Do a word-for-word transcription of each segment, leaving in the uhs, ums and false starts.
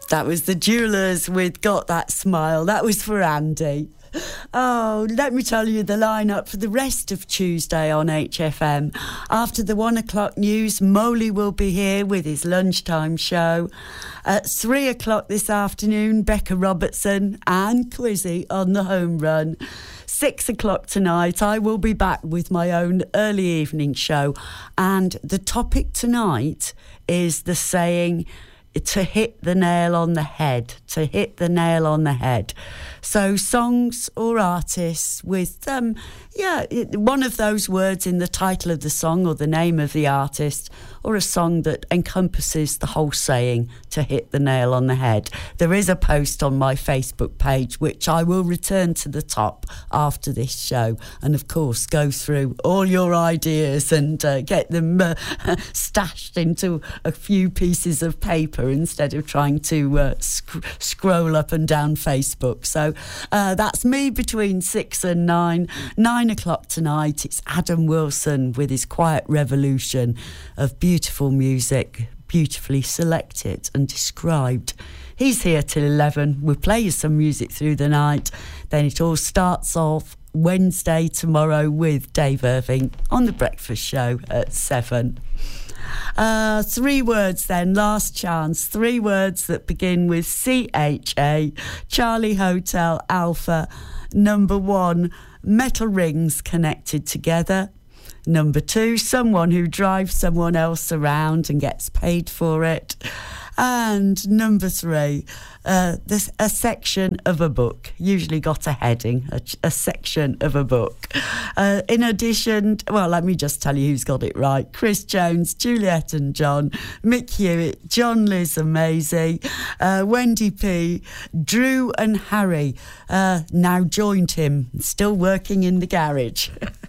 That was the Jewelers with Got That Smile. That was for Andy. Oh, let me tell you the lineup for the rest of Tuesday on H F M. After the one o'clock news, Moley will be here with his lunchtime show. At three o'clock this afternoon, Becca Robertson and Quizzy on the home run. Six o'clock tonight, I will be back with my own early evening show. And the topic tonight is the saying, to hit the nail on the head, to hit the nail on the head. So songs or artists with, um, yeah, one of those words in the title of the song or the name of the artist, or a song that encompasses the whole saying, to hit the nail on the head. There is a post on my Facebook page, which I will return to the top after this show, and of course go through all your ideas and uh, get them uh, stashed into a few pieces of paper instead of trying to uh, sc- scroll up and down Facebook. So uh, that's me between six and nine. Nine o'clock tonight, it's Adam Wilson with his Quiet Revolution of beautiful music, beautifully selected and described. He's here till eleven. We'll play you some music through the night. Then it all starts off Wednesday tomorrow with Dave Irving on The Breakfast Show at seven. Uh, three words then, last chance. Three words that begin with C H A. Charlie Hotel Alpha. Number one, metal rings connected together. Number two, someone who drives someone else around and gets paid for it. And number three, uh, this, a section of a book, usually got a heading, a, a section of a book. Uh, in addition, well, let me just tell you who's got it right. Chris Jones, Juliet and John, Mick Hewitt, John, Liz and Maisie, uh, Wendy P, Drew and Harry, uh, now joined him, still working in the garage.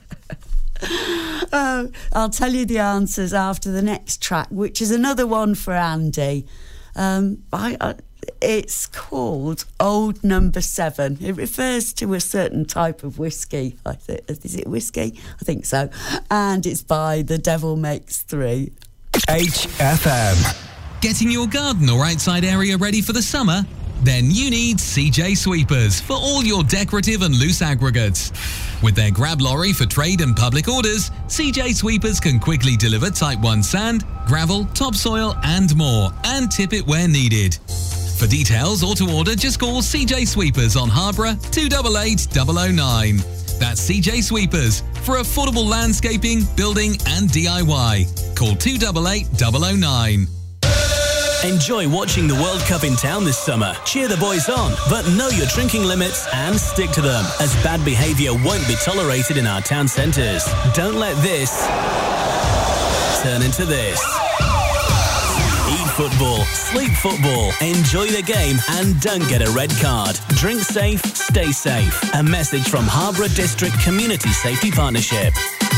Oh, I'll tell you the answers after the next track, which is another one for Andy. Um, I, I, it's called Old Number Seven. It refers to a certain type of whiskey. I th- is it whiskey? I think so. And it's by The Devil Makes Three. H F M. Getting your garden or outside area ready for the summer? Then you need C J Sweepers for all your decorative and loose aggregates. With their grab lorry for trade and public orders, C J Sweepers can quickly deliver Type one sand, gravel, topsoil and more, and tip it where needed. For details or to order, just call C J Sweepers on Harborough two eight eight, zero zero nine. That's C J Sweepers for affordable landscaping, building and D I Y. Call two eight eight, zero zero nine. Enjoy watching the World Cup in town this summer. Cheer the boys on, but know your drinking limits and stick to them, as bad behaviour won't be tolerated in our town centres. Don't let this turn into this. Eat football, sleep football, enjoy the game and don't get a red card. Drink safe, stay safe. A message from Harborough District Community Safety Partnership.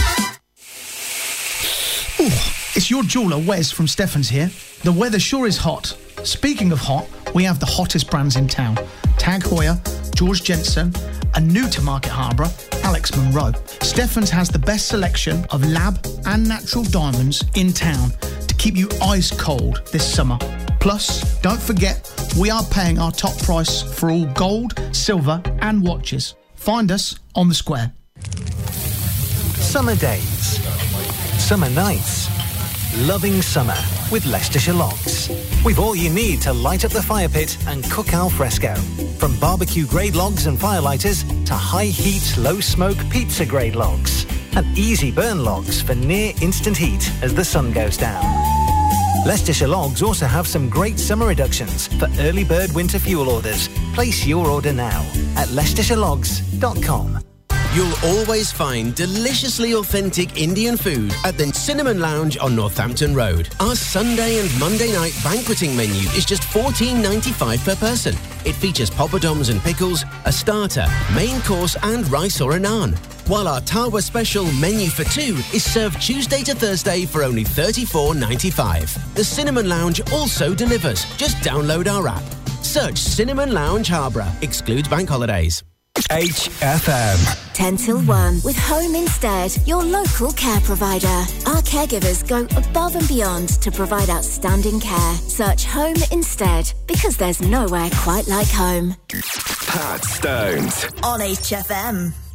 Ooh, it's your jeweller, Wes from Stephens here. The weather sure is hot. Speaking of hot, we have the hottest brands in town. Tag Heuer, George Jensen, and new to Market Harborough, Alex Monroe. Stephens has the best selection of lab and natural diamonds in town to keep you ice cold this summer. Plus, don't forget, we are paying our top price for all gold, silver and watches. Find us on the square. Summer days. Summer nights. Loving summer with Leicestershire Logs. We've all you need to light up the fire pit and cook al fresco. From barbecue grade logs and firelighters to high heat, low smoke pizza grade logs. And easy burn logs for near instant heat as the sun goes down. Leicestershire Logs also have some great summer reductions for early bird winter fuel orders. Place your order now at leicestershire logs dot com. You'll always find deliciously authentic Indian food at the Cinnamon Lounge on Northampton Road. Our Sunday and Monday night banqueting menu is just fourteen ninety-five per person. It features poppadoms and pickles, a starter, main course and rice or a naan. While our Tawa special menu for two is served Tuesday to Thursday for only thirty-four ninety-five. The Cinnamon Lounge also delivers. Just download our app. Search Cinnamon Lounge Harborough. Excludes bank holidays. H F M. ten till one with Home Instead, your local care provider. Our caregivers go above and beyond to provide outstanding care. Search Home Instead, because there's nowhere quite like home. Pat Stones on H F M.